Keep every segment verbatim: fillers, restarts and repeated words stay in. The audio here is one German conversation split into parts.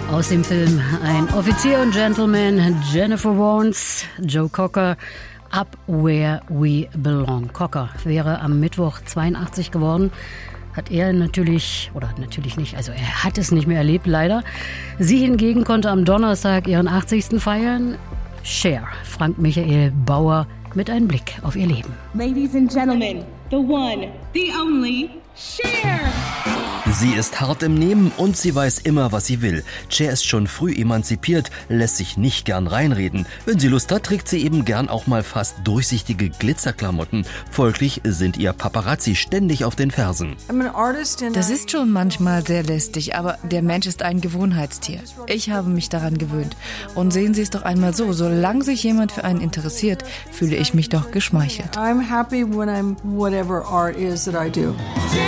Aus dem Film Ein Offizier und Gentleman, Jennifer Warnes, Joe Cocker, Up Where We Belong. Cocker wäre am Mittwoch zweiundachtzig geworden. Hat er natürlich, oder natürlich nicht, also er hat es nicht mehr erlebt, leider. Sie hingegen konnte am Donnerstag ihren achtzigsten feiern. Cher, Frank Michael Bauer mit einem Blick auf ihr Leben. Ladies and Gentlemen, the one, the only, Cher! Sie ist hart im Nehmen und sie weiß immer, was sie will. Cher ist schon früh emanzipiert, lässt sich nicht gern reinreden. Wenn sie Lust hat, trägt sie eben gern auch mal fast durchsichtige Glitzerklamotten. Folglich sind ihr Paparazzi ständig auf den Fersen. Das ist schon manchmal sehr lästig, aber der Mensch ist ein Gewohnheitstier. Ich habe mich daran gewöhnt. Und sehen Sie es doch einmal so, solange sich jemand für einen interessiert, fühle ich mich doch geschmeichelt. I'm happy when I'm whatever art is that I do.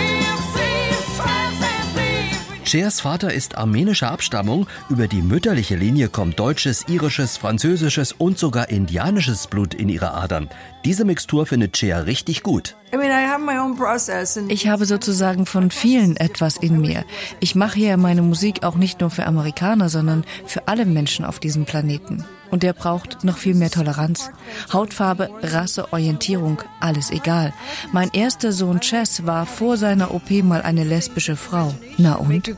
Chers Vater ist armenischer Abstammung, über die mütterliche Linie kommt deutsches, irisches, französisches und sogar indianisches Blut in ihre Adern. Diese Mixtur findet Cher richtig gut. Ich habe sozusagen von vielen etwas in mir. Ich mache ja meine Musik auch nicht nur für Amerikaner, sondern für alle Menschen auf diesem Planeten. Und der braucht noch viel mehr Toleranz. Hautfarbe, Rasse, Orientierung, alles egal. Mein erster Sohn Chess war vor seiner O P mal eine lesbische Frau. Na und?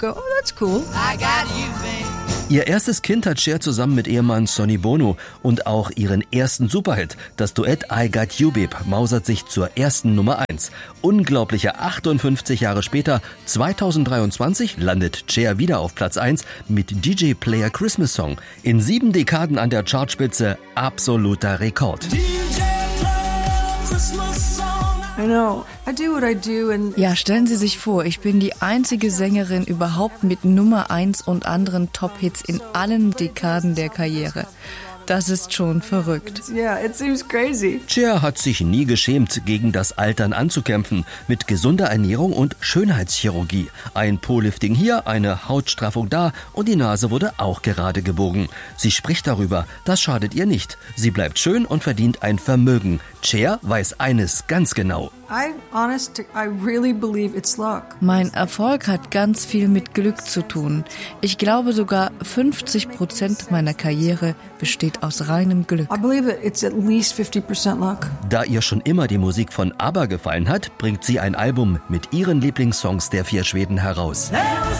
Ihr erstes Kind hat Cher zusammen mit Ehemann Sonny Bono und auch ihren ersten Superhit. Das Duett I Got You Babe mausert sich zur ersten Nummer eins. Unglaubliche achtundfünfzig Jahre später, zweitausenddreiundzwanzig, landet Cher wieder auf Platz eins mit D J Player Christmas Song. In sieben Dekaden an der Chartspitze, absoluter Rekord. I know. I do what I do and Ja, stellen Sie sich vor, ich bin die einzige Sängerin überhaupt mit Nummer eins und anderen Top-Hits in allen Dekaden der Karriere. Das ist schon verrückt. yeah, it seems crazy. Cher hat sich nie geschämt, gegen das Altern anzukämpfen, mit gesunder Ernährung und Schönheitschirurgie. Ein Po-Lifting hier, eine Hautstraffung da und die Nase wurde auch gerade gebogen. Sie spricht darüber, das schadet ihr nicht. Sie bleibt schön und verdient ein Vermögen. Cher weiß eines ganz genau. I honest I really believe it's luck. Mein Erfolg hat ganz viel mit Glück zu tun. Ich glaube sogar fünfzig Prozent meiner Karriere besteht aus reinem Glück. I believe that it's at least fifty percent luck. Da ihr schon immer die Musik von ABBA gefallen hat, bringt sie ein Album mit ihren Lieblingssongs der vier Schweden heraus.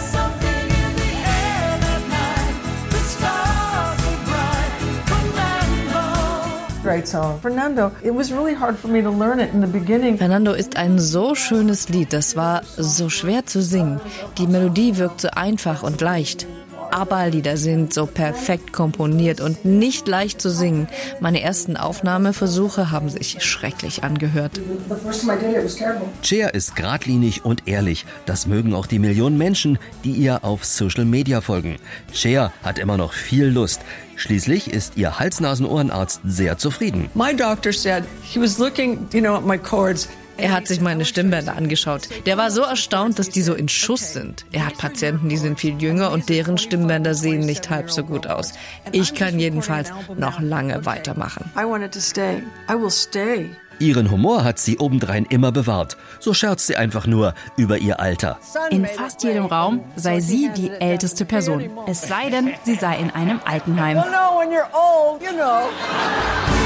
Great song. Fernando, it was really hard for me to learn it in the beginning. Fernando ist ein so schönes Lied, das war so schwer zu singen. Die Melodie wirkt so einfach und leicht. ABBA-Lieder sind so perfekt komponiert und nicht leicht zu singen. Meine ersten Aufnahmeversuche haben sich schrecklich angehört. The first time I did it, it was terrible. Cher ist geradlinig und ehrlich. Das mögen auch die Millionen Menschen, die ihr auf Social Media folgen. Cher hat immer noch viel Lust. Schließlich ist ihr Hals-Nasen-Ohrenarzt sehr zufrieden. My doctor said he was looking, you know, at my chords. Er hat sich meine Stimmbänder angeschaut. Der war so erstaunt, dass die so in Schuss sind. Er hat Patienten, die sind viel jünger und deren Stimmbänder sehen nicht halb so gut aus. Ich kann jedenfalls noch lange weitermachen. I wanted to stay. I will stay. Ihren Humor hat sie obendrein immer bewahrt. So scherzt sie einfach nur über ihr Alter. In fast jedem Raum sei sie die älteste Person. Es sei denn, sie sei in einem Altenheim. Oh no, when you're old, you know.